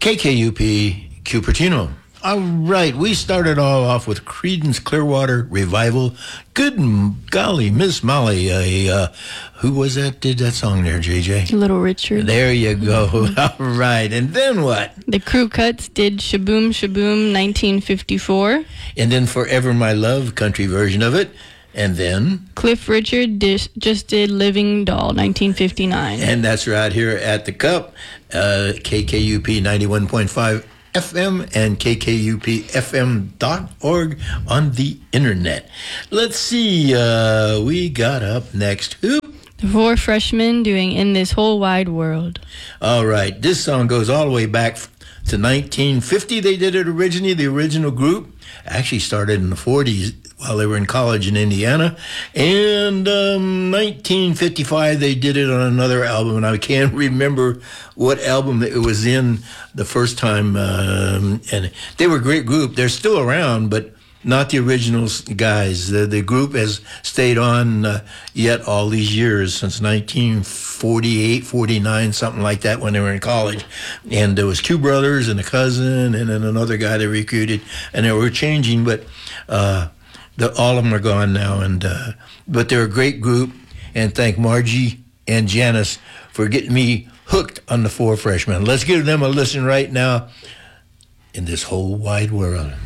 KKUP Cupertino. All right, we started all off with Creedence Clearwater Revival. Good golly, Miss Molly, who was that did that song there, JJ? Little Richard. There you go. All right, and then what? The Crew Cuts did Shaboom Shaboom 1954. And then Forever My Love, country version of it. And then? Cliff Richard just did Living Doll 1959. And that's right here at the Cup, KKUP 91.5 FM and kkupfm.org on the internet. Let's see, we got up next. Who? The Four Freshmen doing In This Whole Wide World. All right, this song goes all the way back to 1950. They did it originally. The original group actually started in the 40s while they were in college in Indiana. And 1955, they did it on another album, and I can't remember what album it was in the first time. And they were a great group. They're still around, but not the original guys. The group has stayed on yet all these years, since 1948, 49, something like that, when they were in college. And there was two brothers and a cousin and then another guy they recruited, and they were changing, but all of them are gone now. But they're a great group, and thank Margie and Janice for getting me hooked on the Four Freshmen. Let's give them a listen right now, In This Whole Wide World.